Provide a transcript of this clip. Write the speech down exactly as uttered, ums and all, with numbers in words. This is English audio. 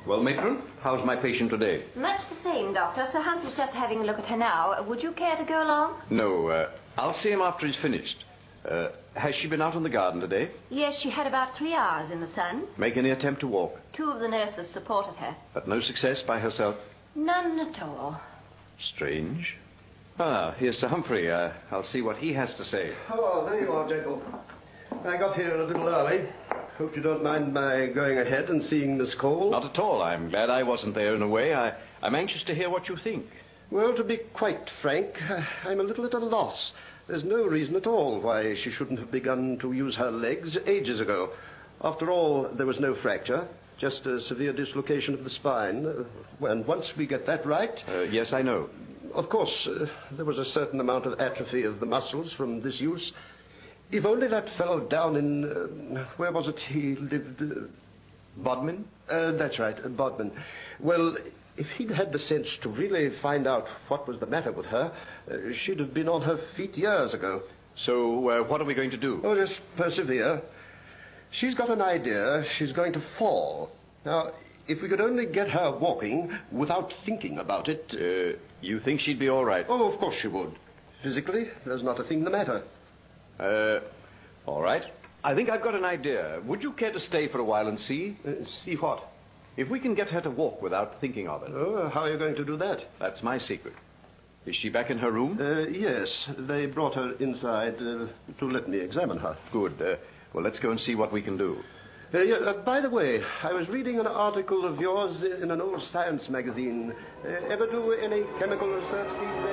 Well, matron, how's my patient today? Much the same, Doctor. Sir Humphrey's just having a look at her now. Would you care to go along? No, uh, I'll see him after he's finished. Uh, has she been out in the garden today? Yes, she had about three hours in the sun. Make any attempt to walk? Two of the nurses supported her. But no success by herself? None at all. Strange. Ah, here's Sir Humphrey. Uh, I'll see what he has to say. Oh, there you are, Jekyll. I got here a little early. Hope you don't mind my going ahead and seeing Miss Cole. Not at all. I'm glad I wasn't there in a way. I, I'm anxious to hear what you think. Well, to be quite frank, I'm a little at a loss. There's no reason at all why she shouldn't have begun to use her legs ages ago. After all, there was no fracture, just a severe dislocation of the spine. Uh, and once we get that right... Uh, yes, I know. Of course, uh, there was a certain amount of atrophy of the muscles from disuse. If only that fellow down in... Uh, where was it he lived? Uh, Bodmin? Uh, that's right, uh, Bodmin. Well, if he'd had the sense to really find out what was the matter with her, uh, she'd have been on her feet years ago. So, uh, what are we going to do? Oh, just persevere. She's got an idea she's going to fall. Now, if we could only get her walking without thinking about it... Uh, you think she'd be all right? Oh, of course she would. Physically, there's not a thing the matter. Uh, all right. I think I've got an idea. Would you care to stay for a while and see? Uh, see what? If we can get her to walk without thinking of it. Oh, how are you going to do that? That's my secret. Is she back in her room? Uh, yes, they brought her inside uh, to let me examine her. Good. Uh, well, let's go and see what we can do. Uh, yeah, uh, by the way, I was reading an article of yours in an old science magazine. Uh, ever do any chemical research these days?